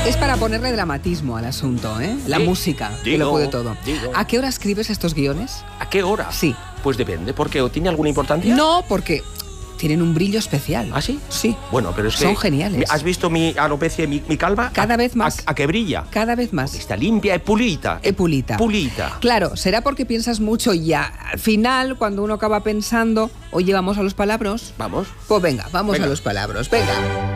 Es para ponerle dramatismo al asunto, ¿eh? La música, que lo puede todo. ¿A qué hora escribes estos guiones? ¿A qué hora? Sí. Pues depende, porque ¿tiene alguna importancia? No, porque tienen un brillo especial. ¿Ah, sí? Sí. Bueno, pero es que... Son geniales. ¿Has visto mi alopecia y mi calva? Cada vez más. ¿A que brilla? Cada vez más. Está limpia, es pulita. Pulita. Pulita. Claro, será porque piensas mucho y ya al final, cuando uno acaba pensando, oye, ¿vamos a los palabros? Vamos. Pues venga, vamos a los palabros. Venga.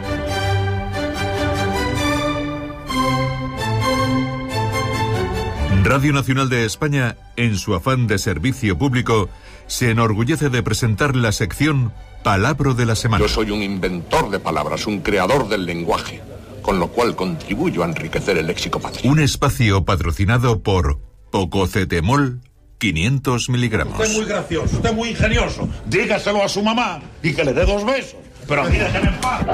Radio Nacional de España, en su afán de servicio público, se enorgullece de presentar la sección Palabro de la Semana. Yo soy un inventor de palabras, un creador del lenguaje, con lo cual contribuyo a enriquecer el léxico patrio. Un espacio patrocinado por Pococetemol 500 miligramos. Usted es muy gracioso, usted es muy ingenioso. Dígaselo a su mamá y que le dé 2 besos. Pero a mí déjeme en paz.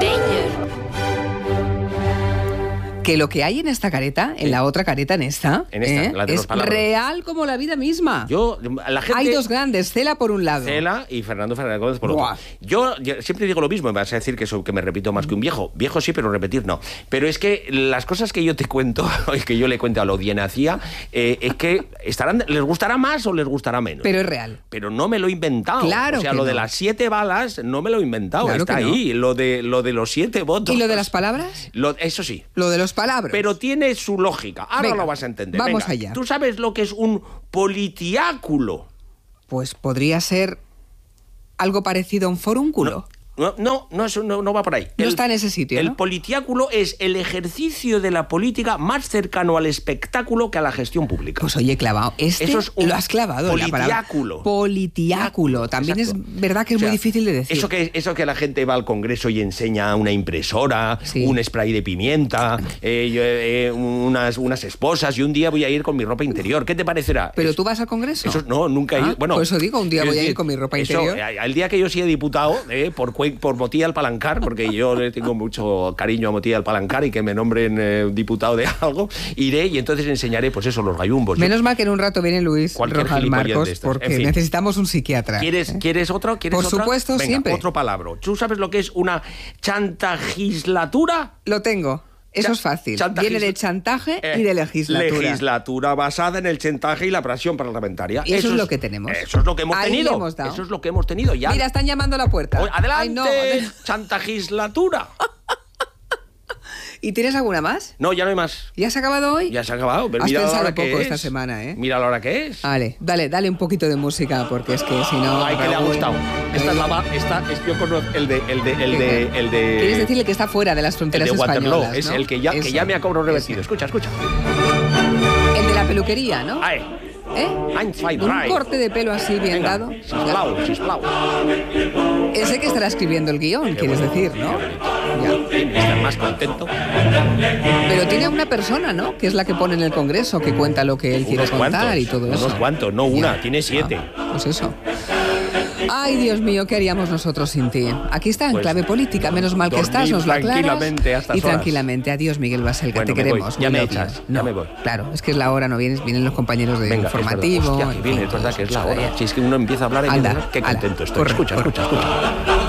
Que lo que hay en esta careta, en la otra careta, en esta, la de los es palabras. real como la vida misma. La gente... Hay dos grandes, Cela por un lado. Cela y Fernando Fernández por otro. Yo siempre digo lo mismo, me vas a decir que me repito más que un viejo. Viejo sí, pero repetir no. Pero es que las cosas que yo te cuento, que yo le cuento a la audiencia, es que les gustará más o les gustarará menos. Pero es real. Pero no me lo he inventado. Claro. O sea, que lo no. de las 7 balas no me lo he inventado. Claro está que no. ahí. Lo de los 7 votos. ¿Y lo de las palabras? Eso sí. Lo de los palabras. Pero tiene su lógica. Ahora Venga, lo vas a entender. Vamos Venga, allá. ¿Tú sabes lo que es un politiáculo? Pues podría ser algo parecido a un forúnculo. No, eso no va por ahí. No está en ese sitio, El ¿no? politiáculo es el ejercicio de la política más cercano al espectáculo que a la gestión pública. Pues oye, clavado. Eso es un lo has clavado. politiáculo. Politiáculo. También Exacto. es verdad que es muy difícil de decir. Eso que la gente va al Congreso y enseña una impresora, un spray de pimienta, unas esposas, y un día voy a ir con mi ropa interior. ¿Qué te parecerá? ¿Pero tú vas al Congreso? Eso no, nunca he ido. Bueno, por eso digo, un día voy a ir decir, con mi ropa interior. El día que yo sea diputado, por Motilla al Palancar, porque yo le tengo mucho cariño a Motilla al Palancar y que me nombren diputado de algo, iré y entonces enseñaré, pues eso, los gallumbos. Menos mal que en un rato viene Luis Cualquier Rojas Marcos, de estos. porque En fin. necesitamos un psiquiatra. ¿Quieres otro? ¿Quieres Por otra? supuesto, Venga, siempre. Otro palabra. ¿Tú sabes lo que es una chantagislatura? Lo tengo. Eso es fácil. Viene de chantaje y de legislatura. Legislatura basada en el chantaje y la presión parlamentaria. Y eso es lo que tenemos. Eso es lo que hemos Ahí tenido. le hemos dado. Eso es lo que hemos tenido ya. Mira, están llamando a la puerta. ¡Adelante! Ay, no. Chantagislatura. ¿Y tienes alguna más? No, ya no hay más. ¿Ya se ha acabado hoy? Ya se ha acabado. Pero Has mira la pensado hora que poco es. esta semana, ¿eh? Mira la hora que es. Vale, dale un poquito de música, porque es que si no... Ay, que le ha Raúl, gustado. Esta es yo conozco el de Quieres decirle que está fuera de las el fronteras de Waterloo. españolas, Es ¿no? el que ya me ha cobrado revertido. Ese. Escucha. El de la peluquería, ¿no? Ay. ¿Eh? Un corte de pelo así bien Venga, dado. sisplau. Ese que estará escribiendo el guión, quieres decir, ¿no? Ya. Estar más contento. Pero tiene una persona, ¿no? Que es la que pone en el Congreso, que cuenta lo que él quiere contar y todo eso. Unos cuantos, no una, Ya. tiene 7. Pues eso. Ay, Dios mío, ¿qué haríamos nosotros sin ti? Aquí está, en Pues, clave política. Menos mal que dormir estás, nos lo aclaras. tranquilamente a estas y horas. tranquilamente. Adiós, Miguel Baselga, Bueno, te me voy. queremos. Ya we me love you. echas, No, ya me voy. Claro, es que es la hora, no vienes, vienen los compañeros de Venga, informativo. Hostia, que en viene, fin, es verdad que es la todo hora. eso. Si es que uno empieza a hablar y Anda, qué hala, contento estoy. corre. Escucha.